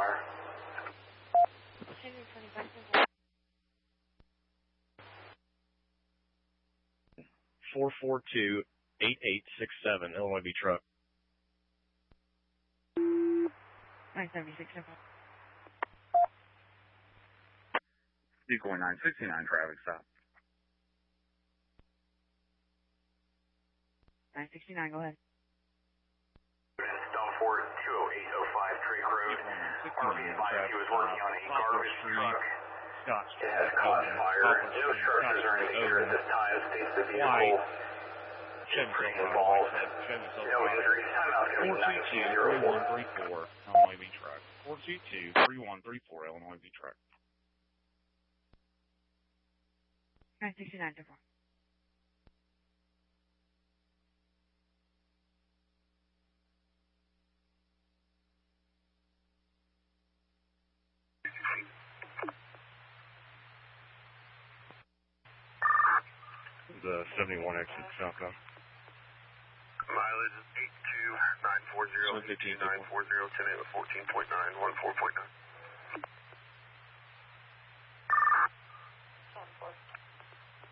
Empire. 442-8867, Illinois V truck. 976. Decoy 969, traffic stop. 969, go ahead. Stoneford 20805 Drake Road. RV5, he was working on a garbage truck. It has caught fire. No structures or anything at this time. States the vehicle is pretty involved. No injuries. Timeout's going to be 1904. 4134, Illinois V truck. 422-3134, Illinois V truck. 969, Devon. The 71 exit southbound. Mileage is 82940, 940, 10 at 14.9, 1